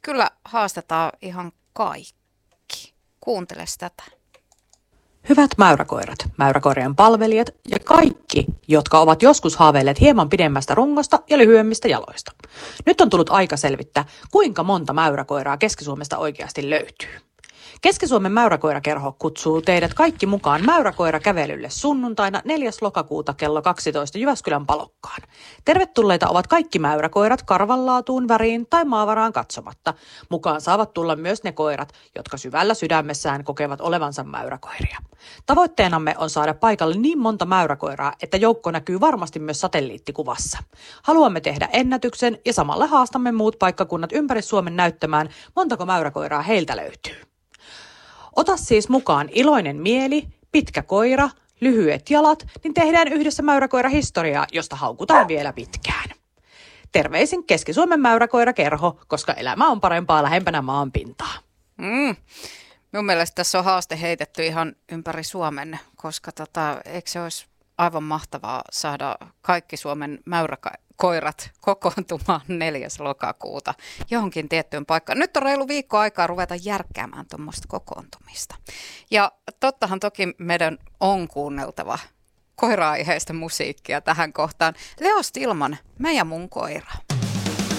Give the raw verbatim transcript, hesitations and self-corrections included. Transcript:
Kyllä haastetaan ihan kaikki. Kuunteles tätä. Hyvät mäyräkoirat, mäyräkoirien palvelijat ja kaikki, jotka ovat joskus haaveilleet hieman pidemmästä rungosta ja lyhyemmistä jaloista. Nyt on tullut aika selvittää, kuinka monta mäyräkoiraa Keski-Suomesta oikeasti löytyy. Keski-Suomen mäyräkoirakerho kutsuu teidät kaikki mukaan mäyräkoirakävelylle sunnuntaina neljäs lokakuuta kello kaksitoista Jyväskylän Palokkaan. Tervetulleita ovat kaikki mäyräkoirat karvanlaatuun, väriin tai maavaraan katsomatta. Mukaan saavat tulla myös ne koirat, jotka syvällä sydämessään kokevat olevansa mäyräkoiria. Tavoitteenamme on saada paikalle niin monta mäyräkoiraa, että joukko näkyy varmasti myös satelliittikuvassa. Haluamme tehdä ennätyksen ja samalla haastamme muut paikkakunnat ympäri Suomen näyttämään, montako mäyräkoiraa heiltä löytyy. Ota siis mukaan iloinen mieli, pitkä koira, lyhyet jalat, niin tehdään yhdessä mäyräkoirahistoriaa, josta haukutaan vielä pitkään. Terveisin Keski-Suomen mäyräkoirakerho, koska elämä on parempaa lähempänä maan pintaa. Mm. Minun mielestä tässä on haaste heitetty ihan ympäri Suomen, koska tota, eikö se olisi aivan mahtavaa saada kaikki Suomen mäyräkoirat kokoontumaan neljäs lokakuuta johonkin tiettyyn paikkaan. Nyt on reilu viikko aikaa ruveta järkkäämään tuommoista kokoontumista. Ja tottahan toki meidän on kuunneltava koira-aiheista musiikkia tähän kohtaan. Leo Stilman, Mä ja mun koira.